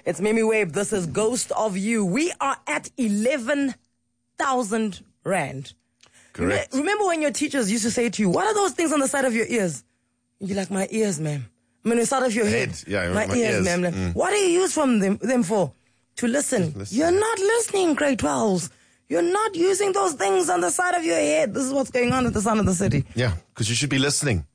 It's Mimi Wave. This is Ghost of You. We are at 11,000 Rand. Correct. Remember when your teachers used to say to you, what are those things on the side of your ears? You're like, my ears, ma'am. I mean, the side of your head. Yeah, my ears, ma'am. What do you use them for? To listen. You're not listening, grade 12s. You're not using those things on the side of your head. This is what's going on at the Sound of the City. Yeah, because you should be listening.